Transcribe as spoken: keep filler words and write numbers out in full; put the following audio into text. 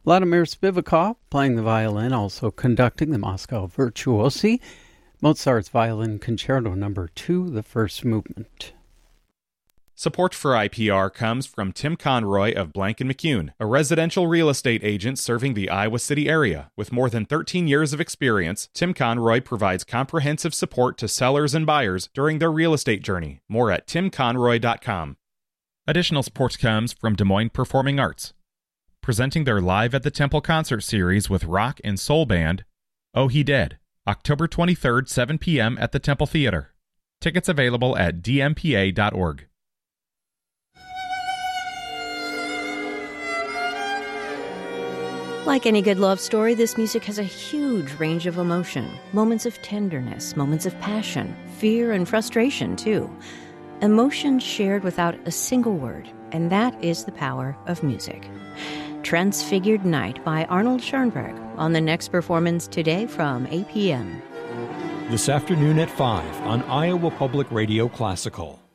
Vladimir Spivakov playing the violin, also conducting the Moscow Virtuosi. Mozart's Violin Concerto Number two, the first movement. Support for I P R comes from Tim Conroy of Blank and McCune, a residential real estate agent serving the Iowa City area. With more than thirteen years of experience, Tim Conroy provides comprehensive support to sellers and buyers during their real estate journey. More at tim conroy dot com. Additional support comes from Des Moines Performing Arts, presenting their Live at the Temple concert series with rock and soul band Oh He Dead, October twenty-third, seven p.m. at the Temple Theater. Tickets available at d m p a dot org. Like any good love story, this music has a huge range of emotion. Moments of tenderness, moments of passion, fear and frustration, too. Emotion shared without a single word, and that is the power of music. Transfigured Night by Arnold Schoenberg on the next performance today from eight p.m. This afternoon at five on Iowa Public Radio Classical.